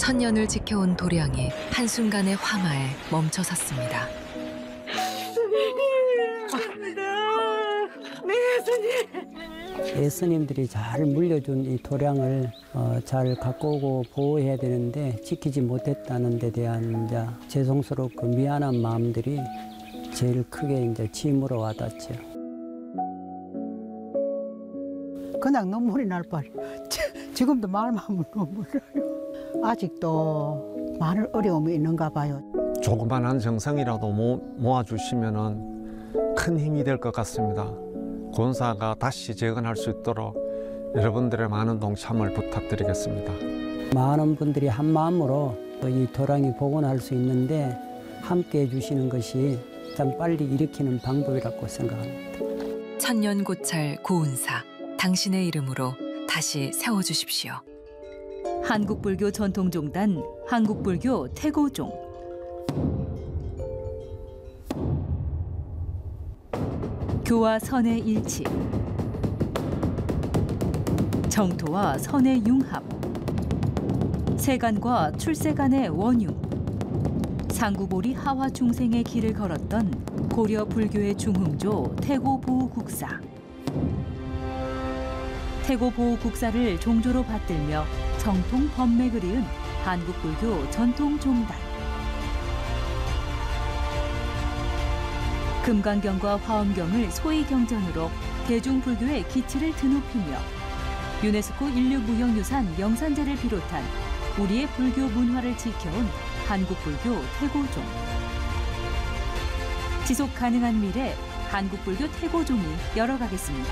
천년을 지켜온 도량이 한순간의 화마에 멈춰 섰습니다. 예수님들이 잘 물려준 이 도량을 잘 갖고 오고 보호해야 되는데 지키지 못했다는 데 대한 이제 죄송스럽고 미안한 마음들이 제일 크게 이제 짐으로 와닿죠. 그냥 눈물이 날 뻔. 지금도 말만 하면 눈물 나요. 아직도 많은 어려움이 있는가 봐요. 조그만한 정성이라도 모아주시면은 큰 힘이 될 것 같습니다. 권사가 다시 재건할 수 있도록 여러분들의 많은 동참을 부탁드리겠습니다. 많은 분들이 한 마음으로 이 도량이 복원할 수 있는데 함께 해주시는 것이 참 빨리 일으키는 방법이라고 생각합니다. 천년 고찰 고운사, 당신의 이름으로 다시 세워주십시오. 한국불교 전통종단 한국불교 태고종. 교와 선의 일치, 정토와 선의 융합, 세간과 출세간의 원융, 상구보리 하화 중생의 길을 걸었던 고려 불교의 중흥조 태고보호국사. 태고보호국사를 종조로 받들며 정통 법맥을 이은 한국불교 전통종단. 금강경과 화엄경을 소위경전으로 대중불교의 기치를 드높이며 유네스코 인류무형유산 영산제를 비롯한 우리의 불교 문화를 지켜온 한국불교 태고종. 지속가능한 미래 한국불교 태고종이 열어가겠습니다.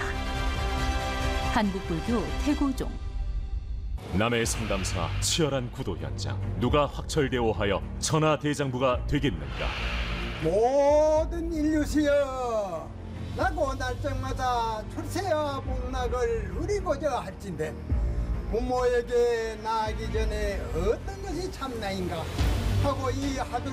한국불교 태고종. 남해 상담사 치열한 구도 현장, 누가 확철대오하여 천하대장부가 되겠는가? 모든 인류시여, 나고 날짜마다 출세와 복락을 누리고자 할진대 부모에게 나아가기 전에 어떤 것이 참나인가 하고 이 하도